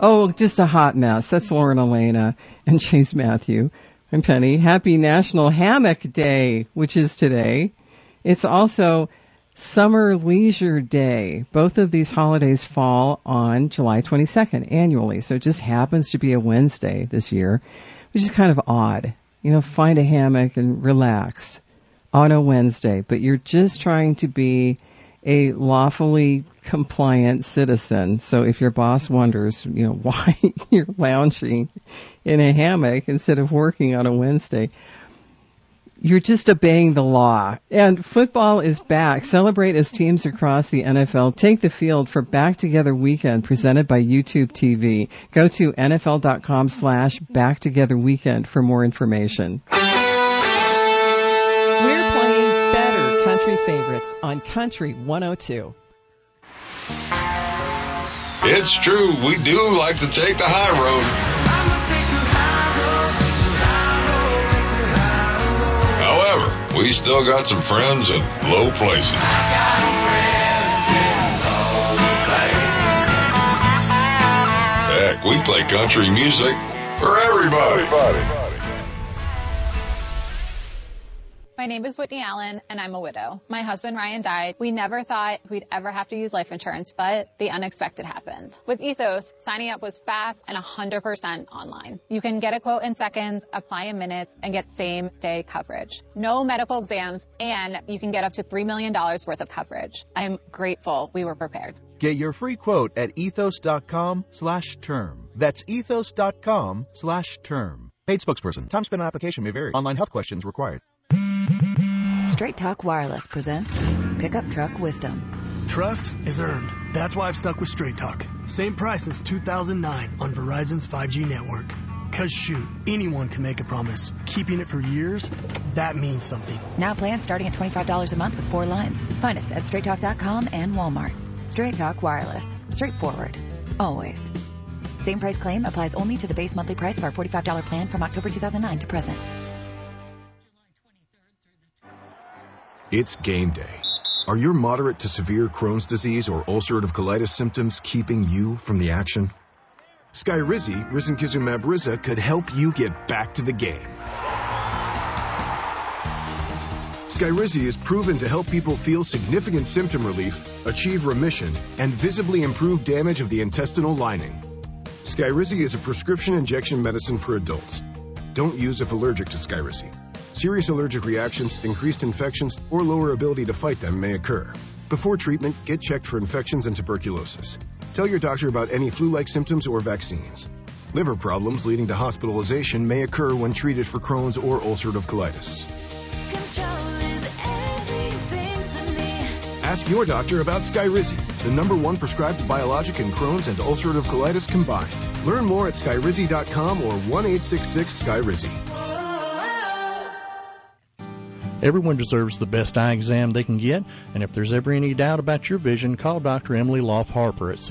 Oh, just a hot mess. That's Lauren Elena and Chase Matthew. I'm Penny. Happy National Hammock Day, which is today. It's also Summer Leisure Day. Both of these holidays fall on July 22nd annually, so it just happens to be a Wednesday this year, which is kind of odd. Find a hammock and relax on a Wednesday, but you're just trying to be a lawfully compliant citizen. So if your boss wonders, why you're lounging in a hammock instead of working on a Wednesday, you're just obeying the law. And football is back. Celebrate as teams across the NFL take the field for Back Together Weekend presented by YouTube TV. Go to NFL.com/BackTogetherWeekend for more information. We're playing better country favorites on Country 102. It's true, we do like to take the high road. However, we still got some friends in low places. Heck, we play country music for everybody. My name is Whitney Allen, and I'm a widow. My husband, Ryan, died. We never thought we'd ever have to use life insurance, but the unexpected happened. With Ethos, signing up was fast and 100% online. You can get a quote in seconds, apply in minutes, and get same-day coverage. No medical exams, and you can get up to $3 million worth of coverage. I'm grateful we were prepared. Get your free quote at ethos.com/term. That's ethos.com/term. Paid spokesperson. Time spent on application may vary. Online health questions required. Straight Talk Wireless presents Pickup Truck Wisdom. Trust is earned. That's why I've stuck with Straight Talk. Same price since 2009 on Verizon's 5G network. Cause shoot, anyone can make a promise. Keeping it for years, that means something. Now plans starting at $25 a month with 4 lines. Find us at straighttalk.com and Walmart. Straight Talk Wireless. Straightforward. Always. Same price claim applies only to the base monthly price of our $45 plan from October 2009 to present. It's game day. Are your moderate to severe Crohn's disease or ulcerative colitis symptoms keeping you from the action? Skyrizi, risankizumab Riza, could help you get back to the game. Skyrizi is proven to help people feel significant symptom relief, achieve remission, and visibly improve damage of the intestinal lining. Skyrizi is a prescription injection medicine for adults. Don't use if allergic to Skyrizi. Serious allergic reactions, increased infections, or lower ability to fight them may occur. Before treatment, get checked for infections and tuberculosis. Tell your doctor about any flu-like symptoms or vaccines. Liver problems leading to hospitalization may occur when treated for Crohn's or ulcerative colitis. Ask your doctor about Skyrizi, the #1 prescribed biologic in Crohn's and ulcerative colitis combined. Learn more at skyrizi.com or 1-866-SKYRIZI. Everyone deserves the best eye exam they can get, and if there's ever any doubt about your vision, call Dr. Emily Loff Harper at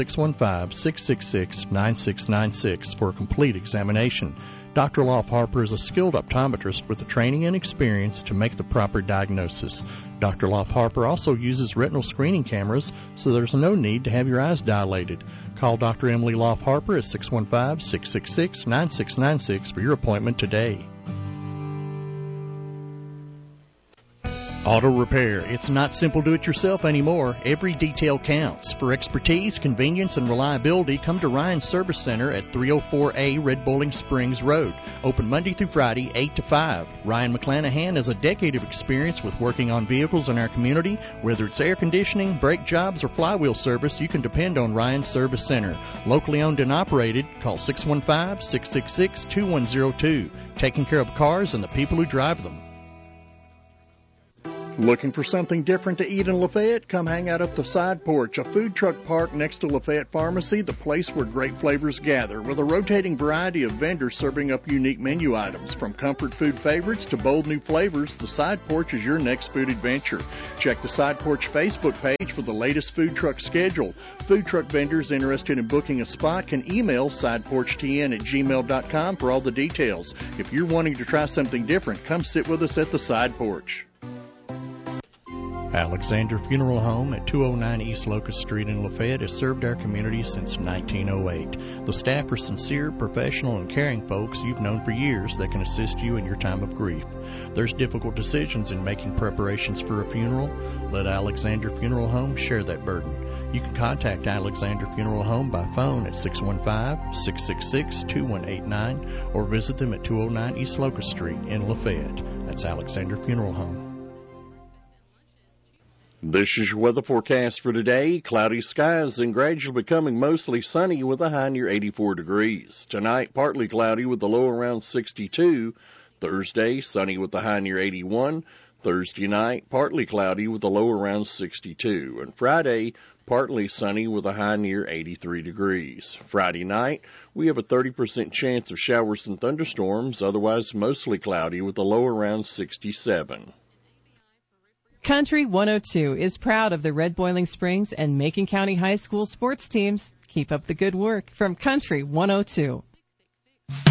615-666-9696 for a complete examination. Dr. Loff Harper is a skilled optometrist with the training and experience to make the proper diagnosis. Dr. Loff Harper also uses retinal screening cameras, so there's no need to have your eyes dilated. Call Dr. Emily Loff Harper at 615-666-9696 for your appointment today. Auto repair. It's not simple do-it-yourself anymore. Every detail counts. For expertise, convenience, and reliability, come to Ryan Service Center at 304A Red Bowling Springs Road. Open Monday through Friday, 8 to 5. Ryan McClanahan has a decade of experience with working on vehicles in our community. Whether it's air conditioning, brake jobs, or flywheel service, you can depend on Ryan Service Center. Locally owned and operated, call 615-666-2102. Taking care of cars and the people who drive them. Looking for something different to eat in Lafayette? Come hang out at the Side Porch, a food truck park next to Lafayette Pharmacy, the place where great flavors gather, with a rotating variety of vendors serving up unique menu items. From comfort food favorites to bold new flavors, the Side Porch is your next food adventure. Check the Side Porch Facebook page for the latest food truck schedule. Food truck vendors interested in booking a spot can email sideporchtn@gmail.com for all the details. If you're wanting to try something different, come sit with us at the Side Porch. Alexander Funeral Home at 209 East Locust Street in Lafayette has served our community since 1908. The staff are sincere, professional, and caring folks you've known for years that can assist you in your time of grief. There's difficult decisions in making preparations for a funeral. Let Alexander Funeral Home share that burden. You can contact Alexander Funeral Home by phone at 615-666-2189 or visit them at 209 East Locust Street in Lafayette. That's Alexander Funeral Home. This is your weather forecast for today. Cloudy skies and gradually becoming mostly sunny with a high near 84 degrees. Tonight, partly cloudy with a low around 62. Thursday, sunny with a high near 81. Thursday night, partly cloudy with a low around 62. And Friday, partly sunny with a high near 83 degrees. Friday night, we have a 30% chance of showers and thunderstorms, otherwise mostly cloudy with a low around 67. Country 102 is proud of the Red Boiling Springs and Macon County High School sports teams. Keep up the good work from Country 102.